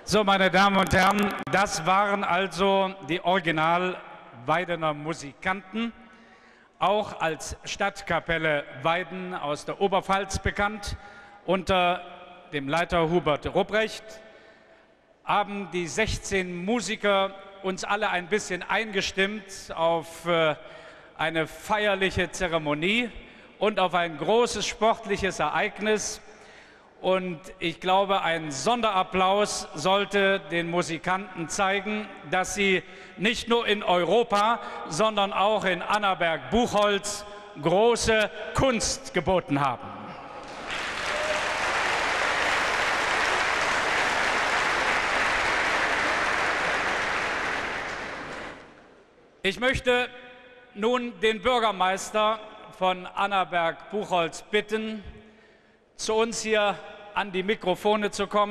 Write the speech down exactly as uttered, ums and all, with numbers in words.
So, meine Damen und Herren, das waren also die Original Weidener Musikanten, auch als Stadtkapelle Weiden aus der Oberpfalz bekannt, unter dem Leiter Hubert Rupprecht, haben die sechzehn Musiker uns alle ein bisschen eingestimmt auf äh, eine feierliche Zeremonie und auf ein großes sportliches Ereignis. Und ich glaube, ein Sonderapplaus sollte den Musikanten zeigen, dass sie nicht nur in Europa, sondern auch in Annaberg-Buchholz große Kunst geboten haben. Ich möchte nun den Bürgermeister von Annaberg-Buchholz bitten, zu uns hier an die Mikrofone zu kommen.